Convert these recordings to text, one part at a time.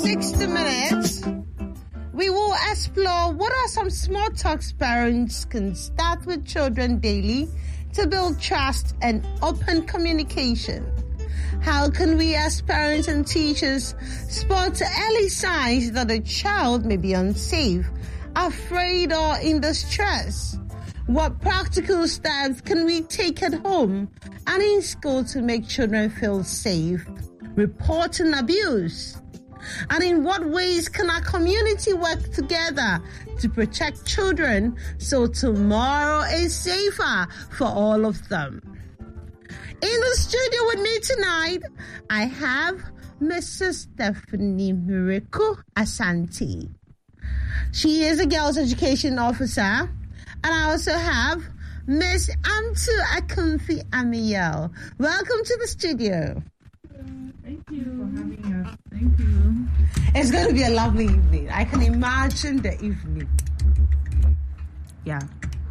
60 minutes, we will explore what are some small talks parents can start with children daily to build trust and open communication. How can we as parents and teachers spot early signs that a child may be unsafe, afraid, or in distress? What practical steps can we take at home and in school to make children feel safe, reporting abuse? And in what ways can our community work together to protect children so tomorrow is safer for all of them? In the studio with me tonight, I have Mrs. Stephanie Miracle Asante. She is a girls' education officer. And I also have Miss Antu Akumfi Amiel. Welcome to the studio. Thank you for having us. Thank you. It's going to be a lovely evening. I can imagine the evening. Yeah.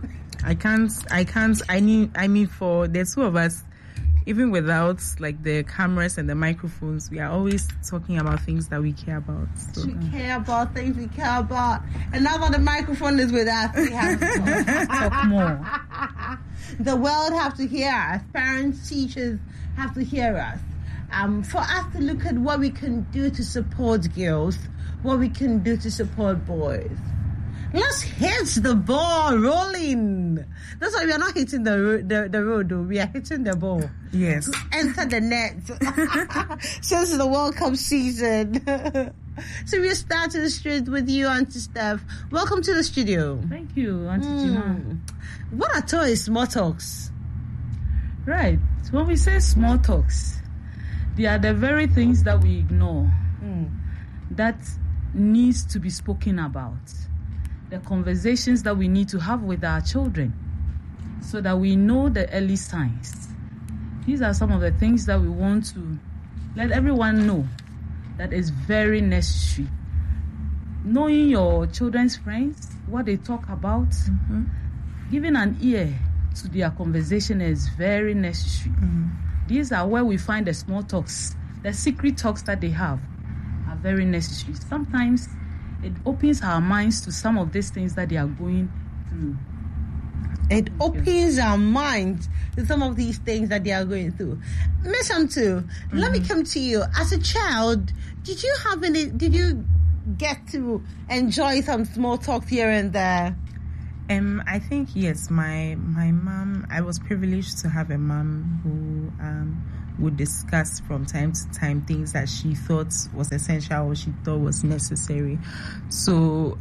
I mean, for the two of us, even without like the cameras and the microphones, we are always talking about things that we care about. So, we care about things we care about. And now that the microphone is with us, we have to talk more. The world have to hear us. Parents, teachers have to hear us. For us to look at what we can do to support girls, what we can do to support boys. Let's hit the ball rolling. That's why we are not hitting the road, though. We are hitting the ball. Yes. To enter the net. Since the World Cup season. So we're starting straight with you, Auntie Steph. Welcome to the studio. Thank you, Auntie Jima. What at all is small talks? Right. So when we say small talks, they are the very things that we ignore that needs to be spoken about. The conversations that we need to have with our children so that we know the early signs. These are some of the things that we want to let everyone know that is very necessary. Knowing your children's friends, what they talk about, giving an ear to their conversation is very necessary. These are where we find the small talks, the secret talks that they have are very necessary. Sometimes it opens our minds to some of these things that they are going through. It opens our minds to some of these things that they are going through. Miss Antu, let me come to you. As a child, did you get to enjoy some small talk here and there? I think yes. My mom, I was privileged to have a mom who would discuss from time to time things that she thought was essential or she thought was necessary. So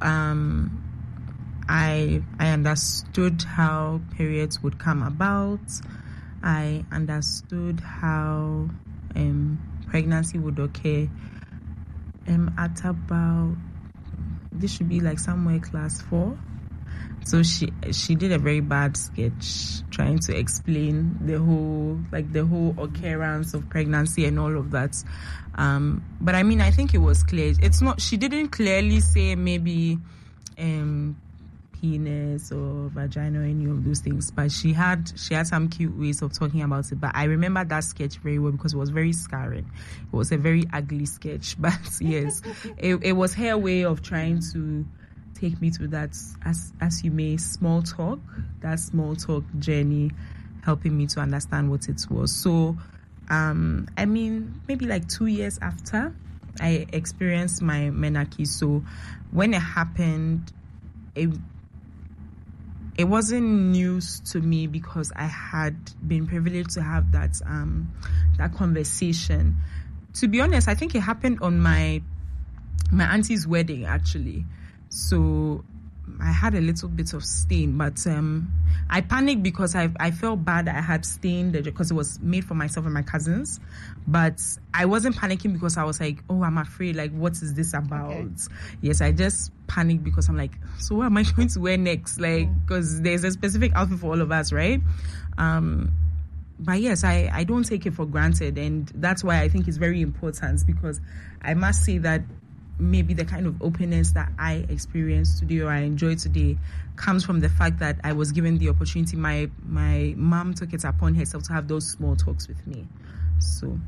I understood how periods would come about. I understood how pregnancy would occur. At about, this should be like somewhere class 4. So she did a very bad sketch trying to explain the whole occurrence of pregnancy and all of that. But I mean, I think it was clear. She didn't clearly say maybe penis or vagina or any of those things, but she had some cute ways of talking about it. But I remember that sketch very well because it was very scarring. It was a very ugly sketch, but yes, it was her way of trying to take me through that, as you may, small talk journey, helping me to understand what it was. So, I mean, maybe like 2 years after I experienced my menarche. So when it happened, it wasn't news to me because I had been privileged to have that conversation. To be honest, I think it happened on my auntie's wedding, actually. So I had a little bit of stain, but I panicked because I felt bad I had stained it because it was made for myself and my cousins. But I wasn't panicking because I was like, oh, I'm afraid, like, what is this about? Okay. Yes, I just panicked because I'm like, so what am I going to wear next? Like, because there's a specific outfit for all of us, right? But yes, I don't take it for granted. And that's why I think it's very important, because I must say that maybe the kind of openness that I experienced today or I enjoy today comes from the fact that I was given the opportunity. My mom took it upon herself to have those small talks with me. So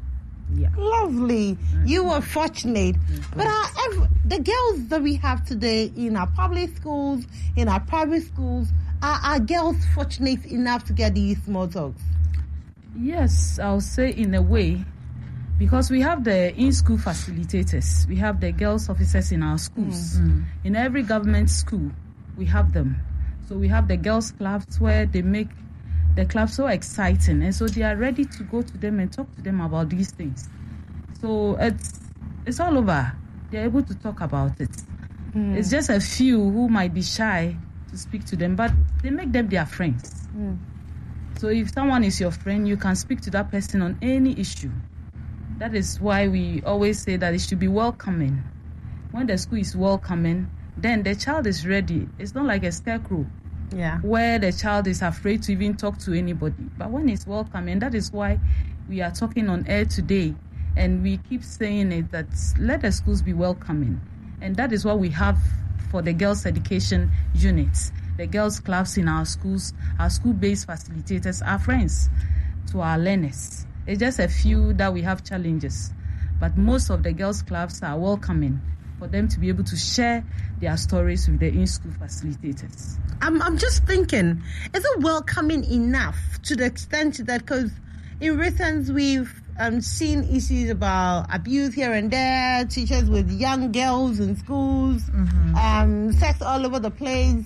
Yeah. Lovely. You were fortunate. But the girls that we have today in our public schools, in our private schools, are girls fortunate enough to get these small talks? Yes, I'll say in a way, because we have the in-school facilitators. We have the girls officers in our schools. In every government school, we have them. So we have the girls' clubs where they make the club so exciting, and so they are ready to go to them and talk to them about these things. So it's all over. They're able to talk about it. It's just a few who might be shy to speak to them, but they make them their friends. So if someone is your friend, you can speak to that person on any issue. That is why we always say that it should be welcoming. When the school is welcoming, then the child is ready. It's not like a scarecrow. Yeah. Where the child is afraid to even talk to anybody. But when it's welcome, and that is why we are talking on air today, and we keep saying it, that let the schools be welcoming. And that is what we have for the girls' education units. The girls' clubs in our schools, our school-based facilitators are friends to our learners. It's just a few that we have challenges. But most of the girls' clubs are welcoming for them to be able to share their stories with the in-school facilitators. I'm just thinking, is it welcoming enough to the extent that, because in recent we've seen issues about abuse here and there, teachers with young girls in schools, sex all over the place.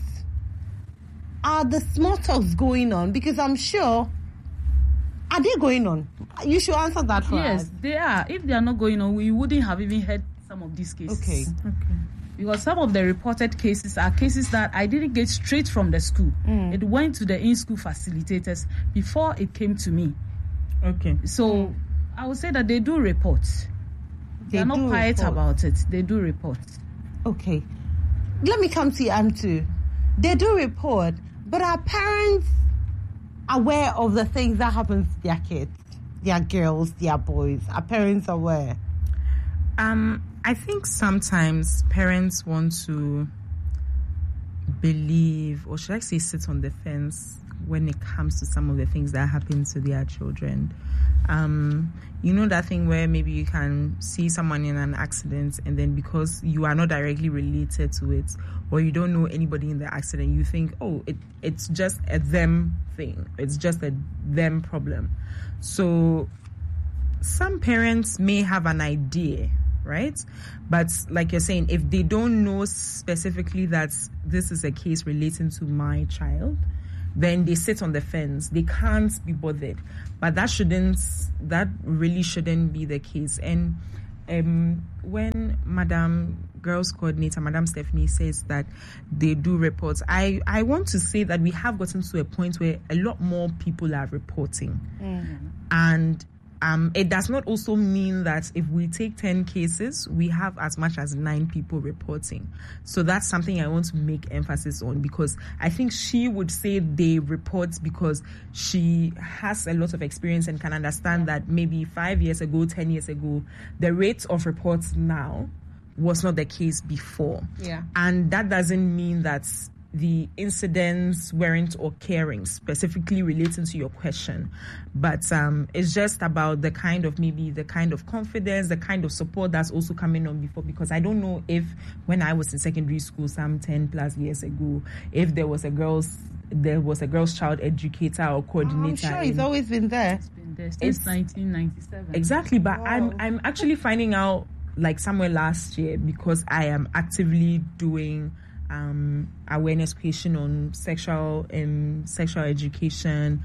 Are the small talks going on? Because I'm sure, are they going on? You should answer that for us. Yes, they are. If they are not going on, we wouldn't have even heard some of these cases. Okay. Because some of the reported cases are cases that I didn't get straight from the school. It went to the in-school facilitators before it came to me. Okay. So I would say that they do report. They are not quiet about it. They do report. Okay. Let me come to you, Amtu. They do report, but are parents aware of the things that happen to their kids, their girls, their boys? Are parents aware? I think sometimes parents want to believe, or should I say sit on the fence when it comes to some of the things that happen to their children. You know that thing where maybe you can see someone in an accident, and then because you are not directly related to it, or you don't know anybody in the accident, you think, oh, it's just a them thing. It's just a them problem. So some parents may have an idea, right? But like you're saying, if they don't know specifically that this is a case relating to my child, then they sit on the fence. They can't be bothered. But that really shouldn't be the case. And when Madam Girls Coordinator, Madam Stephanie, says that they do reports, I want to say that we have gotten to a point where a lot more people are reporting. And it does not also mean that if we take 10 cases, we have as much as 9 people reporting. So that's something I want to make emphasis on, because I think she would say they report because she has a lot of experience and can understand that maybe 5 years ago, 10 years ago, the rate of reports now was not the case before. Yeah. And that doesn't mean that the incidents weren't occurring, specifically relating to your question. But it's just about the kind of confidence, the kind of support that's also coming on before. Because I don't know if when I was in secondary school some 10 plus years ago, if there was a girls child educator or coordinator. I'm sure it's always been there. It's been there since 1997. Exactly, but I'm actually finding out like somewhere last year, because I am actively doing awareness creation on sexual education,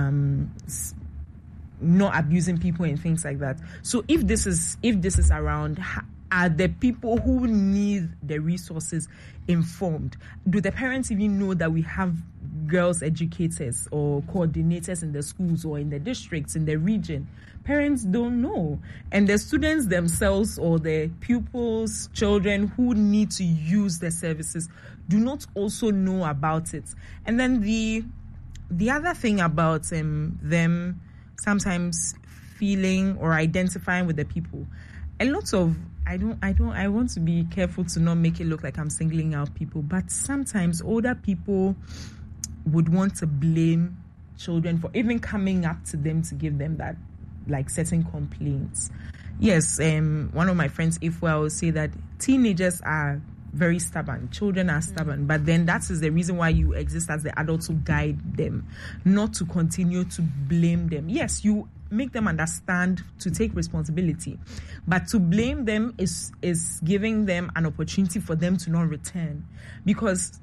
not abusing people and things like that. So if this is around, are the people who need the resources informed? Do the parents even know that we have girls educators or coordinators in the schools or in the districts, in the region? Parents don't know. And the students themselves or the pupils, children who need to use the services do not also know about it. And then the other thing about them sometimes feeling or identifying with the people, a lot of I want to be careful to not make it look like I'm singling out people, but sometimes older people would want to blame children for even coming up to them to give them that like certain complaints. Yes, one of my friends, Ifwa, will say that teenagers are very stubborn. Children are stubborn, but then that is the reason why you exist as the adult to guide them, not to continue to blame them. Yes, you make them understand to take responsibility, but to blame them is giving them an opportunity for them to not return, because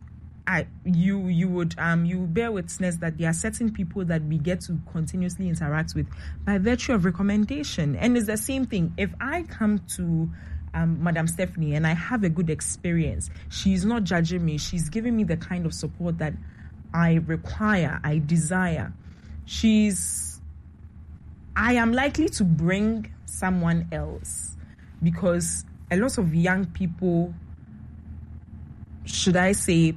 you bear witness that there are certain people that we get to continuously interact with by virtue of recommendation. And it's the same thing. If I come to Madam Stephanie and I have a good experience, she's not judging me, she's giving me the kind of support that I require, I desire. I am likely to bring someone else, because a lot of young people, should I say,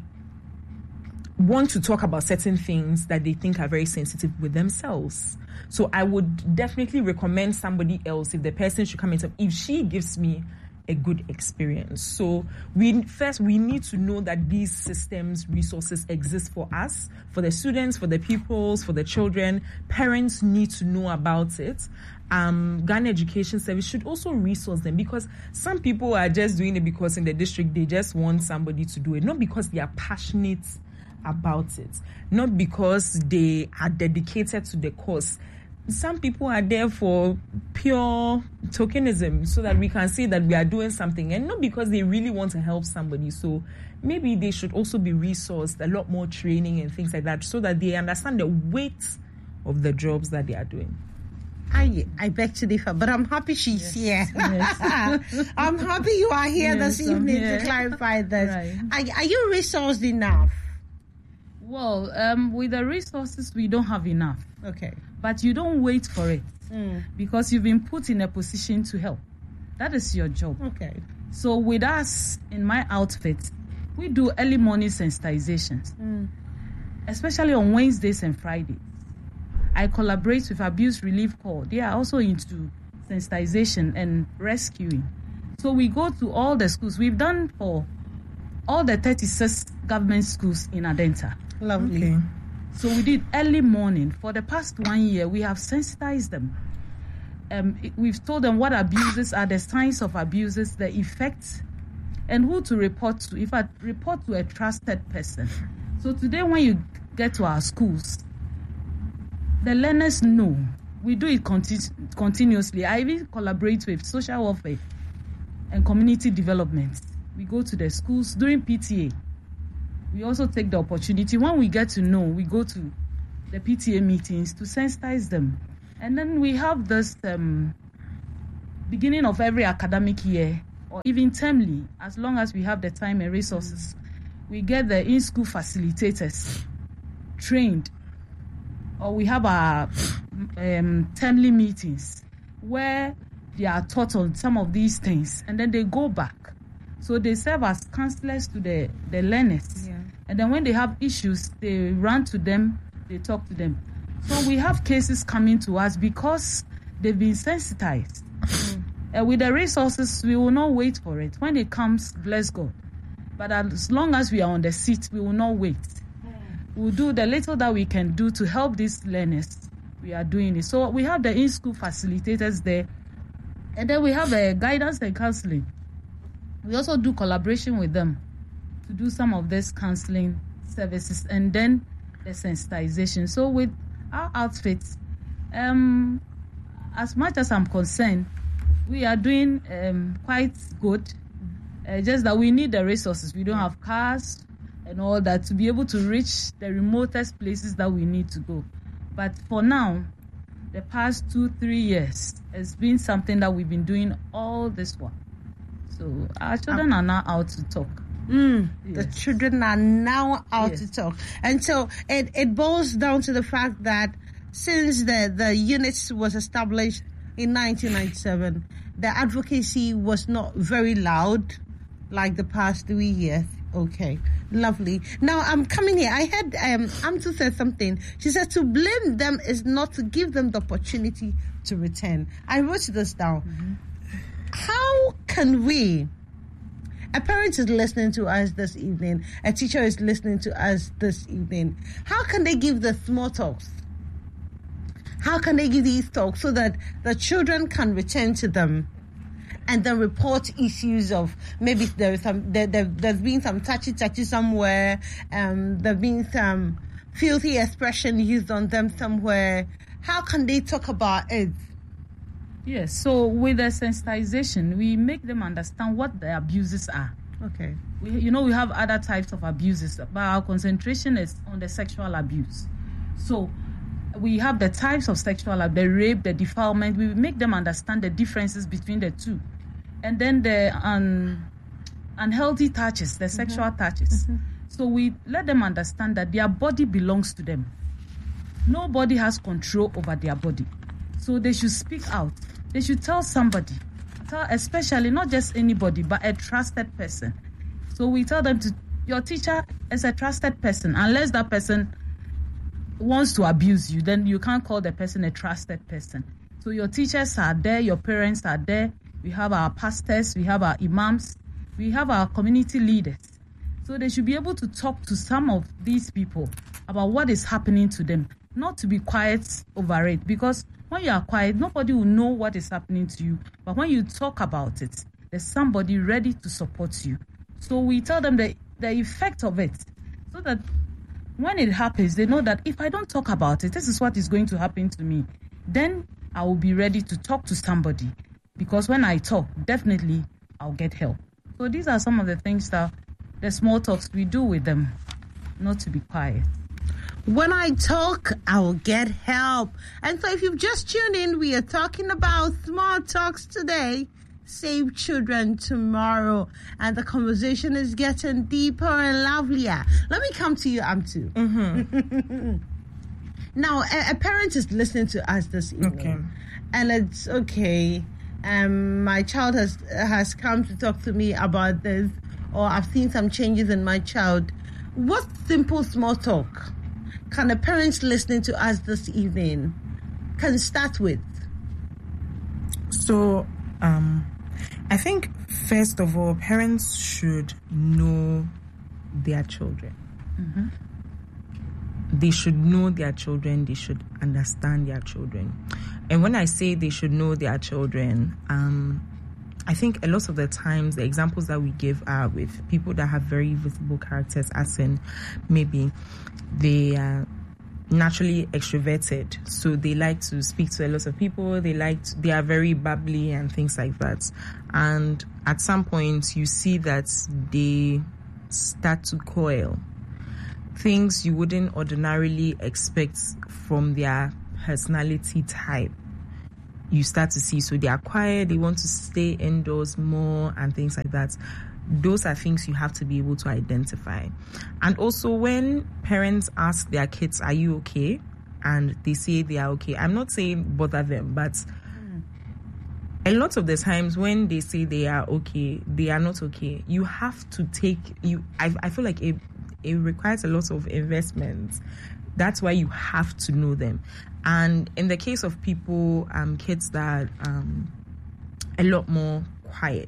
want to talk about certain things that they think are very sensitive with themselves. So I would definitely recommend somebody else if the person should come in, if she gives me a good experience. So we need to know that these systems, resources exist for us, for the students, for the pupils, for the children. Parents need to know about it. Ghana Education Service should also resource them, because some people are just doing it because in the district they just want somebody to do it, not because they are passionate about it, not because they are dedicated to the cause. Some people are there for pure tokenism, so that we can see that we are doing something, and not because they really want to help somebody. So maybe they should also be resourced, a lot more training and things like that, so that they understand the weight of the jobs that they are doing. I beg to differ, but I'm happy she's here. Yes. I'm happy you are here this evening to clarify this. Right. Are you resourced enough? Well, with the resources, we don't have enough. Okay. But you don't wait for it, because you've been put in a position to help. That is your job. Okay. So with us, in my outfit, we do early morning sensitizations, especially on Wednesdays and Fridays. I collaborate with Abuse Relief Corps. They are also into sensitization and rescuing. So we go to all the schools. We've done for all the 36 government schools in Adenta. Lovely. Okay. So we did early morning. For the past 1 year, we have sensitized them. We've told them what abuses are, the signs of abuses, the effects, and who to report to. If I report to a trusted person. So today when you get to our schools, the learners know. We do it continuously. I even collaborate with social welfare and community development. We go to the schools during PTA. We also take the opportunity, when we get to know, we go to the PTA meetings to sensitize them. And then we have this beginning of every academic year, or even termly, as long as we have the time and resources, we get the in-school facilitators trained, or we have our termly meetings where they are taught on some of these things, and then they go back. So they serve as counselors to the learners. Yeah. And then when they have issues, they run to them, they talk to them. So we have cases coming to us because they've been sensitized. With the resources, we will not wait for it. When it comes, bless God. But as long as we are on the seat, we will not wait. We'll do the little that we can do to help these learners. We are doing it. So we have the in-school facilitators there. And then we have guidance and counseling. We also do collaboration with them to do some of this counseling services, and then the sensitization. So with our outfits, as much as I'm concerned, we are doing quite good. Just that we need the resources. We don't have cars and all that to be able to reach the remotest places that we need to go. But for now, the past 2-3 years, it's been something that we've been doing all this while. So our children are now out to talk. Yes. The children are now out to talk. And so it boils down to the fact that since the unit was established in 1997, the advocacy was not very loud like the past 3 years. Okay, lovely. Now I'm coming here. I heard Amtu said something. She said to blame them is not to give them the opportunity to return. I wrote this down. How can we, a parent is listening to us this evening, a teacher is listening to us this evening, how can they give the small talks? How can they give these talks so that the children can return to them and then report issues of maybe there's been some touchy somewhere, there's been some filthy expression used on them somewhere. How can they talk about it? Yes, so with the sensitization, we make them understand what the abuses are. Okay. We have other types of abuses, but our concentration is on the sexual abuse. So we have the types of sexual abuse, the rape, the defilement. We make them understand the differences between the two. And then the unhealthy touches, the sexual touches. Mm-hmm. So we let them understand that their body belongs to them. Nobody has control over their body. So they should speak out. They should tell somebody, especially not just anybody, but a trusted person. So we tell them your teacher is a trusted person. Unless that person wants to abuse you, then you can't call the person a trusted person. So your teachers are there, your parents are there. We have our pastors, we have our imams, we have our community leaders. So they should be able to talk to some of these people about what is happening to them, not to be quiet over it, because when you are quiet, nobody will know what is happening to you. But when you talk about it, there's somebody ready to support you. So we tell them the effect of it, so that when it happens, they know that if I don't talk about it, this is what is going to happen to me. Then I will be ready to talk to somebody. Because when I talk, definitely I'll get help. So these are some of the things that the small talks we do with them, not to be quiet. When I talk, I will get help. And so if you've just tuned in, we are talking about small talks today. Save children tomorrow. And the conversation is getting deeper and lovelier. Let me come to you, Amtu. Mm-hmm. Now, a parent is listening to us this evening. Okay. And it's okay. My child has come to talk to me about this, or I've seen some changes in my child. What simple small talk can the parents listening to us this evening can start with? So, I think first of all, parents should know their children. Mm-hmm. They should know their children. They should understand their children. And when I say they should know their children, I think a lot of the times the examples that we give are with people that have very visible characters, as in maybe they are naturally extroverted, so they like to speak to a lot of people. They are very bubbly and things like that. And at some point, you see that they start to coil. Things you wouldn't ordinarily expect from their personality type, you start to see. So they are quiet, they want to stay indoors more and things like that. Those are things you have to be able to identify. And also, when parents ask their kids, are you okay? And they say they are okay, I'm not saying bother them, but a lot of the times when they say they are okay, they are not okay. You have to I feel like it requires a lot of investment. That's why you have to know them. And in the case of people, kids that a lot more quiet,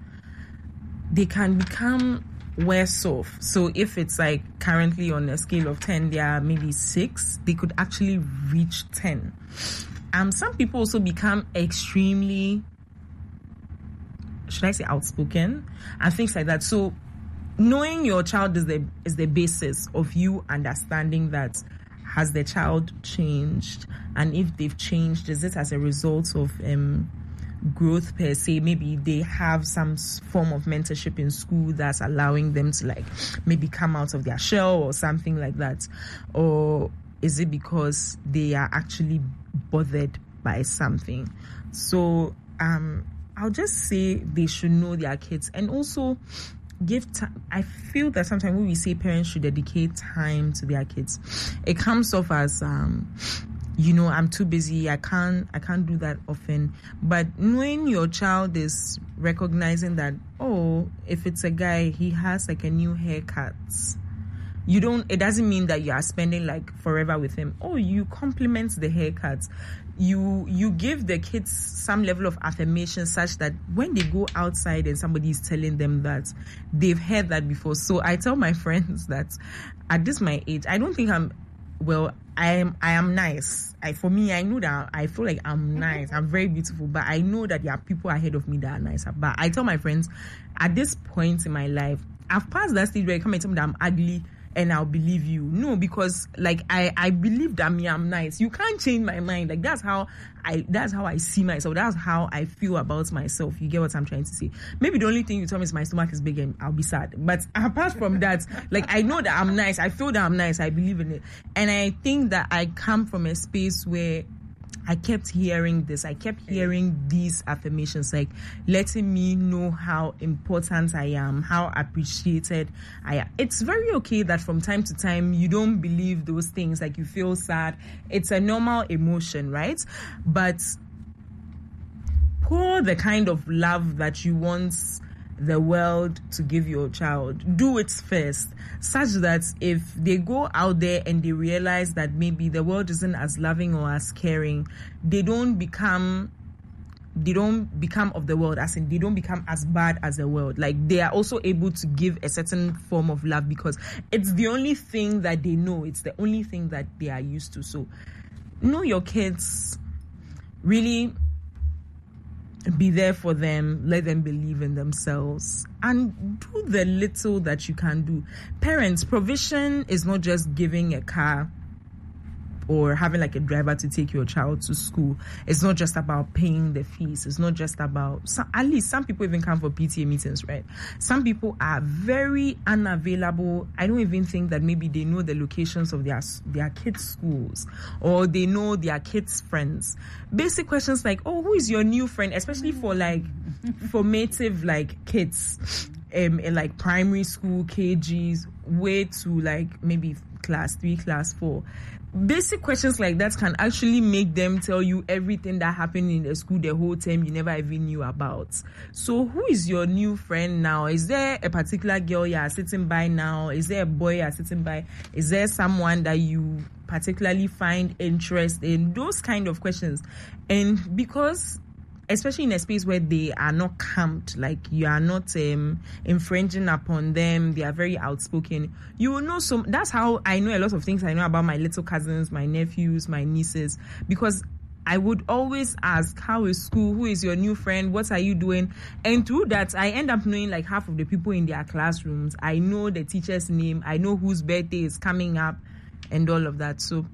they can become worse off. So if it's like currently on a scale of 10, they are maybe 6, they could actually reach 10. Some people also become extremely, should I say, outspoken and things like that. So knowing your child is the basis of you understanding that, has the child changed, and if they've changed, is it as a result of growth per se? Maybe they have some form of mentorship in school that's allowing them to like maybe come out of their shell or something like that, or is it because they are actually bothered by something? So I'll just say they should know their kids, and also give time. I feel that sometimes when we say parents should dedicate time to their kids, it comes off as I'm too busy, I can't do that often. But knowing your child is recognizing that, if it's a guy, he has like a new haircut, it doesn't mean that you are spending like forever with him. You compliment the haircut. You give the kids some level of affirmation such that when they go outside and somebody is telling them that, they've heard that before. So I tell my friends that at this my age, I don't think I'm well, I am nice. For me, I know that I feel like I'm nice. I'm very beautiful, but I know that there are people ahead of me that are nicer. But I tell my friends, at this point in my life, I've passed that stage where you come and tell me that I'm ugly and I'll believe you. No, because like I believe that I'm nice. You can't change my mind. Like that's how I see myself. That's how I feel about myself. You get what I'm trying to say? Maybe the only thing you tell me is my stomach is big and I'll be sad. But apart from that, like I know that I'm nice. I feel that I'm nice. I believe in it. And I think that I come from a space where I kept hearing this. I kept hearing these affirmations, like letting me know how important I am, how appreciated I am. It's very okay that from time to time you don't believe those things, like you feel sad. It's a normal emotion, right? But pour the kind of love that you want the world to give your child. Do it first, such that if they go out there and they realize that maybe the world isn't as loving or as caring, they don't become of the world, as in they don't become as bad as the world. Like they are also able to give a certain form of love because it's the only thing that they know. It's the only thing that they are used to. So know your kids, really be there for them, let them believe in themselves, and do the little that you can do. Parents, provision is not just giving a car or having like a driver to take your child to school. It's not just about paying the fees. It's not just about, at least some people even come for PTA meetings, right? Some people are very unavailable. I don't even think that maybe they know the locations of their kids' schools, or they know their kids' friends. Basic questions like, oh, who is your new friend? Especially for like formative like kids in like primary school, KGs, way to like maybe class 3, class 4. Basic questions like that can actually make them tell you everything that happened in the school the whole time you never even knew about. So who is your new friend now? Is there a particular girl you are sitting by now? Is there a boy you are sitting by? Is there someone that you particularly find interest in? Those kind of questions. And because especially in a space where they are not camped, like you are not infringing upon them, they are very outspoken, you will know some. That's how I know a lot of things I know about my little cousins, my nephews, my nieces, because I would always ask, how is school? Who is your new friend? What are you doing? And through that, I end up knowing like half of the people in their classrooms. I know the teacher's name. I know whose birthday is coming up and all of that. So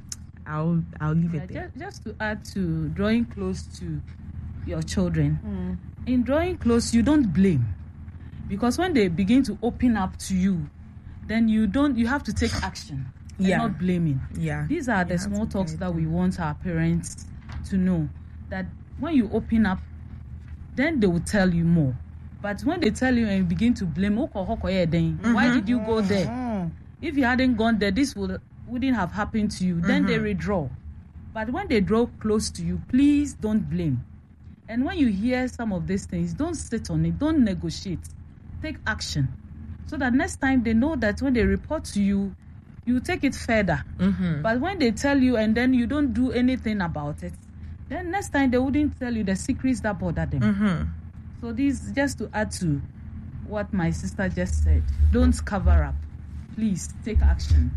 I'll leave it there. Just to add to drawing close to your children, in drawing close, you don't blame, because when they begin to open up to you, then you have to take action. Yeah. Not blaming. Yeah. These are the small talks that we want our parents to know, that when you open up, then they will tell you more. But when they tell you and you begin to blame, why did you go there? If you hadn't gone there, this wouldn't have happened to you. Then they withdraw. But when they draw close to you, please don't blame. And when you hear some of these things, don't sit on it, don't negotiate. Take action. So that next time they know that when they report to you, you take it further. But when they tell you and then you don't do anything about it, then next time they wouldn't tell you the secrets that bother them. So this, just to add to what my sister just said, don't cover up. Please take action.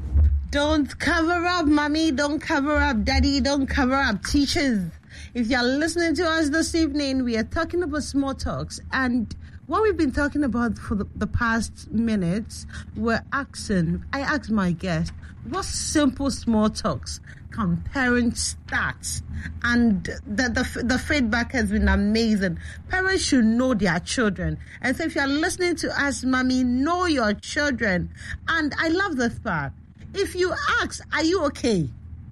Don't cover up, mommy. Don't cover up, daddy. Don't cover up, teachers. If you're listening to us this evening, we are talking about small talks. And what we've been talking about for the past minutes, I asked my guest, what simple small talks can parents start? And the feedback has been amazing. Parents should know their children. And so if you're listening to us, mommy, know your children. And I love this part. If you ask, are you okay?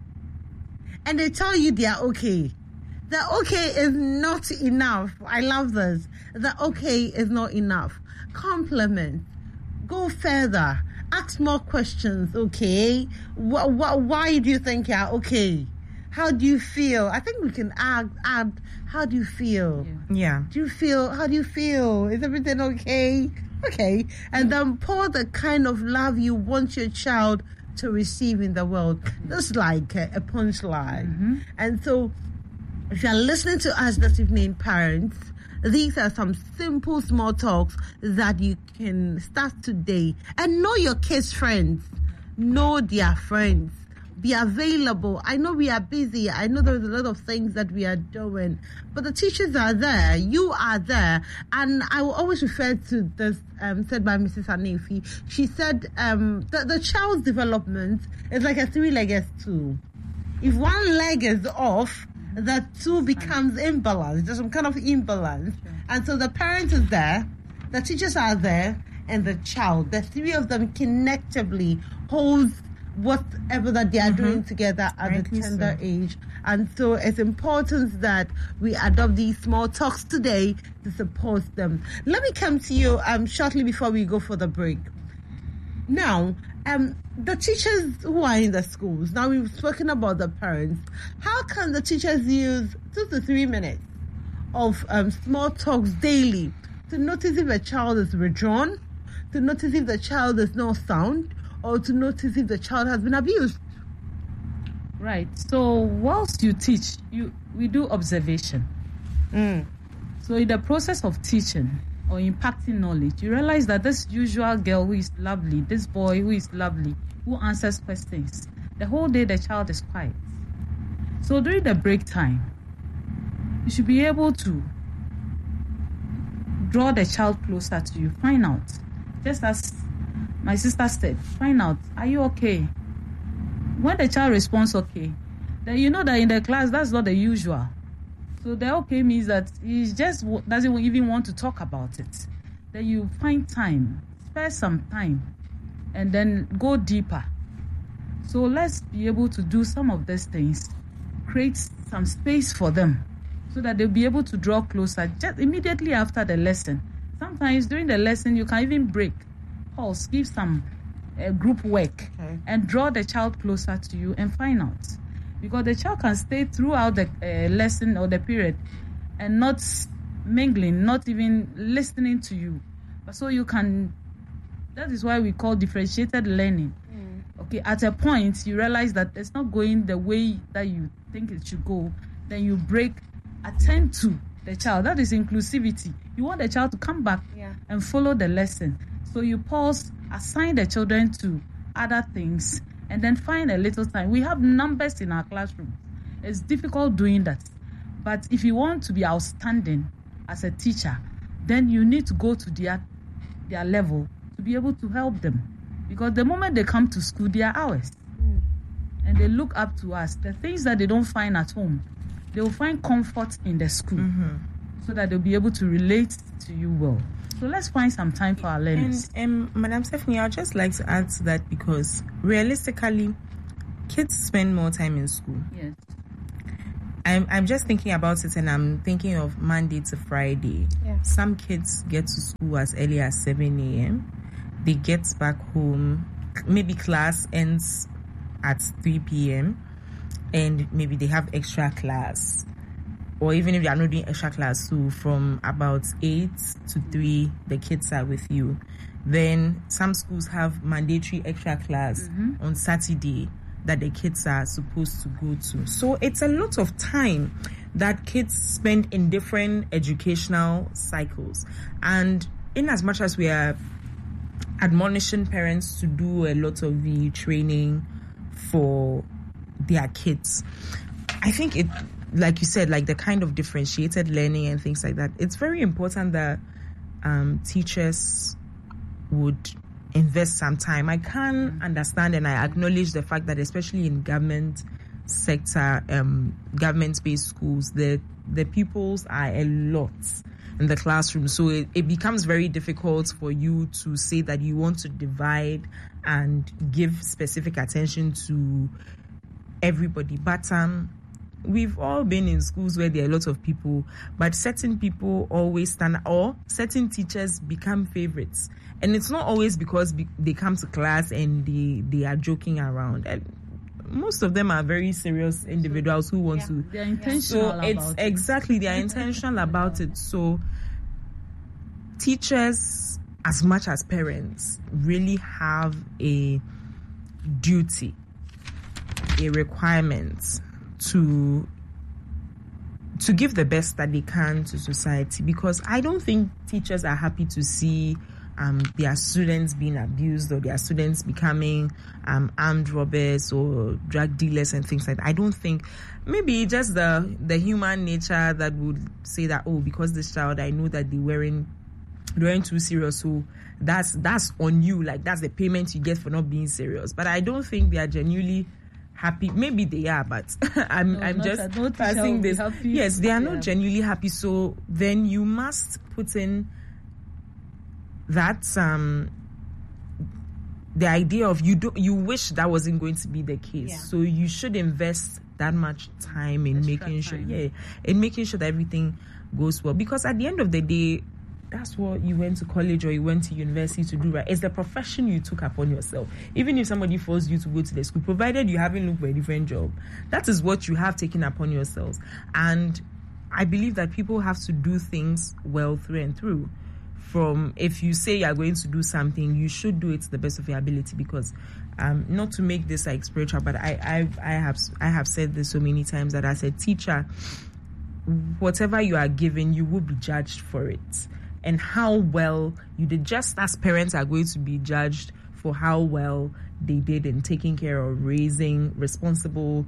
And they tell you they are okay. The okay is not enough. I love this. The okay is not enough. Compliment. Go further. Ask more questions. Okay. Why do you think you're okay? How do you feel? I think we can add how do you feel? Yeah. How do you feel? Is everything okay? Okay. And then pour the kind of love you want your child to receive in the world. That's like a punchline. And so if you're listening to us this evening, parents, these are some simple small talks that you can start today. And know your kids' friends. know their friends, be available. I know we are busy. I know there's a lot of things that we are doing, but the teachers are there. You are there. And I will always refer to this said by Mrs. Anefi. She said the child's development is like a three-legged stool. If one leg is off, the two becomes imbalanced. There's some kind of imbalance. And so the parent is there, the teachers are there, and the child. The three of them connectively holds whatever that they are doing together at the tender age. And so it's important that we adopt these small talks today to support them. Let me come to you shortly before we go for the break. Now, the teachers who are in the schools, now we've spoken about the parents. How can the teachers use 2 to 3 minutes of small talks daily to notice if a child is withdrawn, to notice if the child is not sound, or to notice if the child has been abused? Right. So whilst you teach, we do observation. So in the process of teaching or impacting knowledge, you realize that this usual girl who is lovely, this boy who is lovely, who answers questions, the whole day the child is quiet. So during the break time, you should be able to draw the child closer to you, find out. Just as my sister said, find out, are you okay? When the child responds okay, then you know that in the class, that's not the usual. So the okay means that he just doesn't even want to talk about it. Then you find time, spare some time, and then go deeper. So let's be able to do some of these things, create some space for them so that they'll be able to draw closer just immediately after the lesson. Sometimes during the lesson, you can even break, pause, give some group work, and draw the child closer to you and find out. Because the child can stay throughout the lesson or the period and not mingling, not even listening to you. But so you can, that is why we call differentiated learning. Okay, at a point, you realize that it's not going the way that you think it should go. Then you break, attend to the child. That is inclusivity. You want the child to come back and follow the lesson. So you pause, assign the children to other things, and then find a little time. We have numbers in our classroom. It's difficult doing that. But if you want to be outstanding as a teacher, then you need to go to their level to be able to help them. Because the moment they come to school, they are ours. And they look up to us. The things that they don't find at home, they will find comfort in the school so that they'll be able to relate to you well. So let's find some time for our learners. And Madam Stephanie, I'd just like to add to that because realistically, kids spend more time in school. Yes. I'm just thinking about it, and I'm thinking of Monday to Friday. Yeah. Some kids get to school as early as 7 a.m. They get back home, maybe class ends at 3 p.m. and maybe they have extra class. Or even if they are not doing extra class, so from about 8 to 3, the kids are with you. Then some schools have mandatory extra class on Saturday that the kids are supposed to go to. So it's a lot of time that kids spend in different educational cycles. And in as much as we are admonishing parents to do a lot of the training for their kids, I think it, like you said, like the kind of differentiated learning and things like that, it's very important that teachers would invest some time. I can understand and I acknowledge the fact that especially in government sector, government-based schools, the pupils are a lot in the classroom. So it becomes very difficult for you to say that you want to divide and give specific attention to everybody. But we've all been in schools where there are a lot of people, but certain people always stand, or certain teachers become favorites. And it's not always because they come to class and they are joking around. And most of them are very serious individuals who want to. They're intentional about it. Exactly, they are intentional about it. So teachers, as much as parents, really have a duty, a requirement to give the best that they can to society, because I don't think teachers are happy to see their students being abused or their students becoming armed robbers or drug dealers and things like that. I don't think, maybe just the human nature that would say that, oh, because this child, I know that they weren't too serious, so that's on you, like that's the payment you get for not being serious. But I don't think they are genuinely happy. Maybe they are, but I'm just passing this. Yes, they are not genuinely happy. So then you must put in that the idea of you wish that wasn't going to be the case. Yeah. So you should invest that much time in making sure that everything goes well. Because at the end of the day, that's what you went to college or you went to university to do, right? It's the profession you took upon yourself. Even if somebody forced you to go to the school, provided you haven't looked for a different job, that is what you have taken upon yourselves. And I believe that people have to do things well through and through. From if you say you're going to do something, you should do it to the best of your ability. Because not to make this like spiritual, but I have said this so many times that as a teacher, whatever you are given, you will be judged for it. And how well you did, just as parents are going to be judged for how well they did in taking care of raising responsible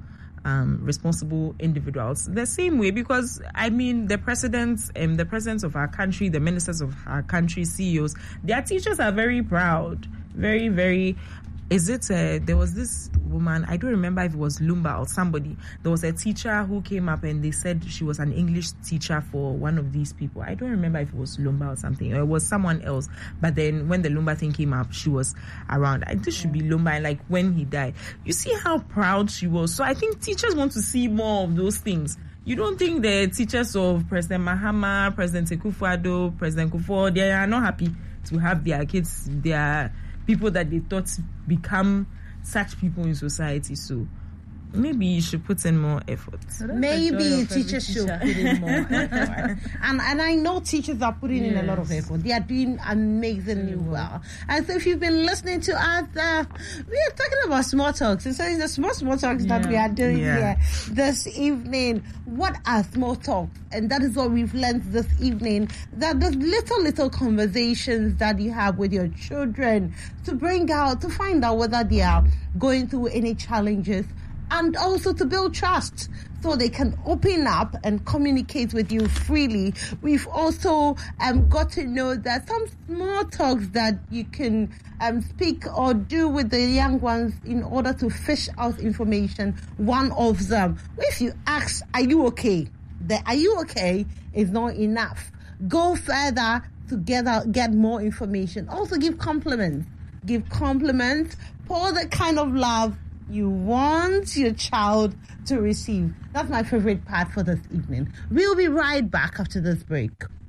individuals. The same way, because I mean the presidents of our country, the ministers of our country, CEOs, their teachers are very proud, very, very. There was this woman, I don't remember if it was Lumba or somebody. There was a teacher who came up and they said she was an English teacher for one of these people. I don't remember if it was Lumba or something, or it was someone else. But then when the Lumba thing came up, she was around. I think it should be Lumba. And like when he died, you see how proud she was. So I think teachers want to see more of those things. You don't think the teachers of President Mahama, President Akufo-Addo, President Kufuor, they are not happy to have their kids, their people that they thought become such people in society. So maybe you should put in more effort. Maybe teachers should put in more effort. And I know teachers are putting in a lot of effort. They are doing amazingly well. And so if you've been listening to us, we are talking about small talks. And so it's the small talks that we are doing here this evening. What are small talks? And that is what we've learned this evening, that those little conversations that you have with your children to find out whether they are going through any challenges, and also to build trust so they can open up and communicate with you freely. We've also got to know that some small talks that you can speak or do with the young ones in order to fish out information. One of them, if you ask, are you okay? The are you okay is not enough. Go further to get more information. Also give compliments. Pour the kind of love you want your child to receive. That's my favorite part for this evening. We'll be right back after this break.